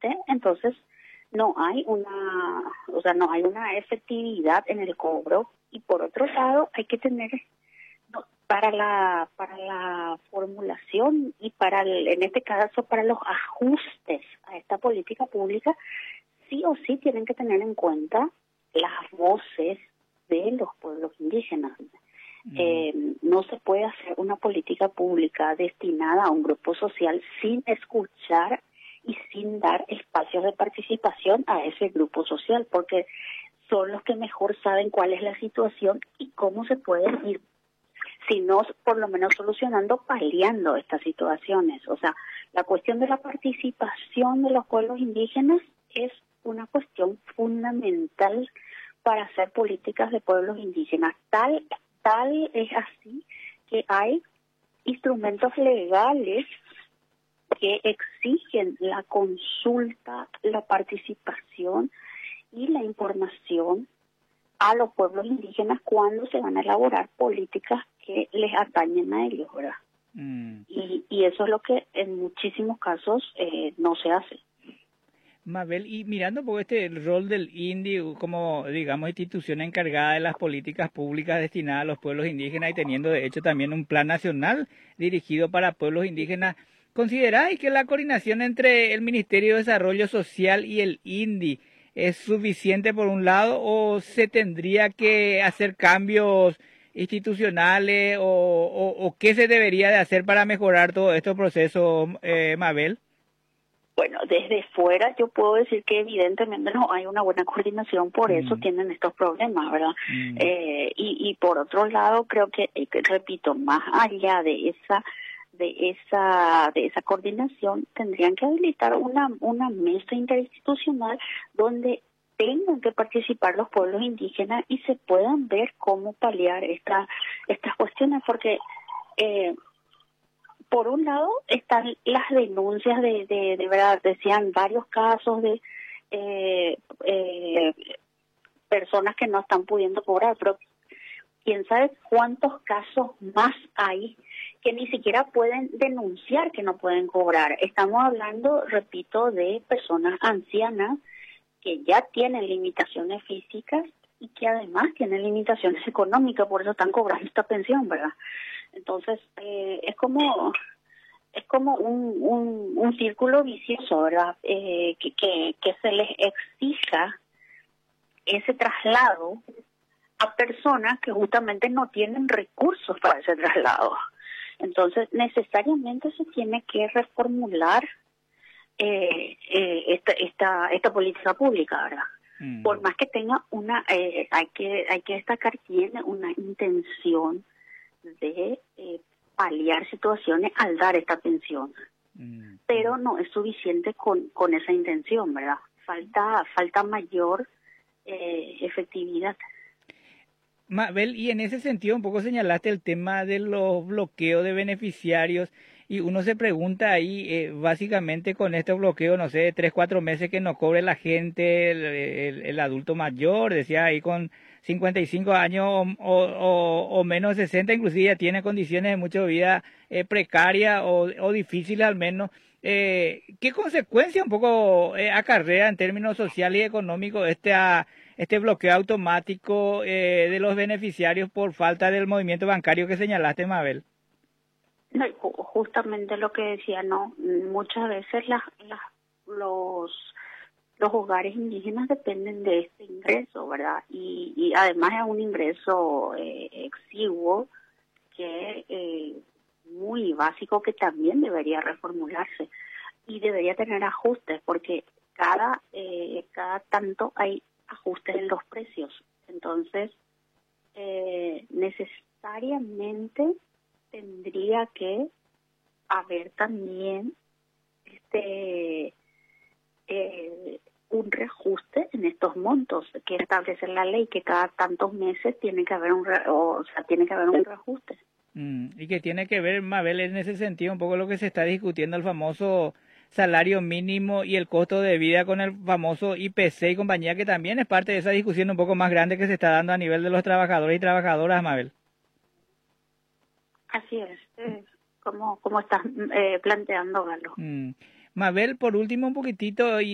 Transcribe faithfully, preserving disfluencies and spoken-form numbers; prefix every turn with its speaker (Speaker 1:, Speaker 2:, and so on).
Speaker 1: insuficiente, entonces no hay una, o sea, no hay una efectividad en el cobro. Y por otro lado, hay que tener no, para la para la formulación y para el, en este caso para los ajustes a esta política pública, sí o sí tienen que tener en cuenta las voces de los pueblos indígenas. Mm. Eh, no se puede hacer una política pública destinada a un grupo social sin escuchar y sin dar espacios de participación a ese grupo social, porque son los que mejor saben cuál es la situación y cómo se puede ir, si no por lo menos solucionando, paliando estas situaciones. O sea, la cuestión de la participación de los pueblos indígenas es una cuestión fundamental para hacer políticas de pueblos indígenas. Tal, tal es así que hay instrumentos legales que exigen la consulta, la participación y la información a los pueblos indígenas cuando se van a elaborar políticas que les atañen a ellos, ¿verdad? Mm. Y, y eso es lo que en muchísimos casos eh, no se hace.
Speaker 2: Mabel, y mirando por este el rol del I N D I como, digamos, institución encargada de las políticas públicas destinadas a los pueblos indígenas y teniendo, de hecho, también un plan nacional dirigido para pueblos indígenas, ¿consideráis que la coordinación entre el Ministerio de Desarrollo Social y el I N D I es suficiente por un lado o se tendría que hacer cambios institucionales o, o, o qué se debería de hacer para mejorar todo este proceso, eh, Mabel?
Speaker 1: Bueno, desde fuera yo puedo decir que evidentemente no hay una buena coordinación, por mm. eso tienen estos problemas, ¿verdad? Mm. Eh, y, y por otro lado, creo que, eh, repito, más allá de esa de esa de esa coordinación, tendrían que habilitar una una mesa interinstitucional donde tengan que participar los pueblos indígenas y se puedan ver cómo paliar esta, estas cuestiones, porque eh, por un lado están las denuncias de, de, de verdad, decían varios casos de eh, eh, personas que no están pudiendo cobrar, pero quién sabe cuántos casos más hay que ni siquiera pueden denunciar que no pueden cobrar. Estamos hablando, repito, de personas ancianas que ya tienen limitaciones físicas y que además tienen limitaciones económicas, por eso están cobrando esta pensión, ¿verdad? Entonces, eh, es como es como un, un, un círculo vicioso, ¿verdad? Eh, que, que, que se les exija ese traslado a personas que justamente no tienen recursos para ese traslado. Entonces, necesariamente se tiene que reformular eh, eh, esta, esta, esta política pública, ¿verdad? Mm. Por más que tenga una, eh, hay que hay que destacar, tiene una intención de eh, paliar situaciones al dar esta pensión, mm. pero no es suficiente con, con esa intención, ¿verdad? Falta falta mayor eh, efectividad.
Speaker 2: Mabel, y en ese sentido un poco señalaste el tema de los bloqueos de beneficiarios y uno se pregunta ahí, eh, básicamente con este bloqueo, no sé, tres, cuatro meses que no cobre la gente, el, el, el adulto mayor, decía ahí con cincuenta y cinco años o, o, o menos de sesenta, inclusive ya tiene condiciones de mucha vida eh, precaria o, o difíciles al menos. Eh, ¿Qué consecuencia un poco eh, acarrea en términos sociales y económicos este a, este bloqueo automático eh, de los beneficiarios por falta del movimiento bancario que señalaste, Mabel?
Speaker 1: No, justamente lo que decía, no, muchas veces las, las, los los hogares indígenas dependen de este ingreso, ¿verdad? Y, y además es un ingreso eh, exiguo que eh, muy básico que también debería reformularse y debería tener ajustes porque cada eh, cada tanto hay ajustes en los precios. Entonces, eh, necesariamente tendría que haber también este eh, un reajuste en estos montos que establece la ley, que cada tantos meses tiene que haber un re, o, o sea tiene que haber un reajuste.
Speaker 2: Mm, y que tiene que ver, Mabel, en ese sentido un poco lo que se está discutiendo, el famoso salario mínimo y el costo de vida con el famoso I P C y compañía, que también es parte de esa discusión un poco más grande que se está dando a nivel de los trabajadores y trabajadoras, Mabel.
Speaker 1: Así es, eh, como, como estás eh, planteando, Galo.
Speaker 2: Mm. Mabel, por último un poquitito, y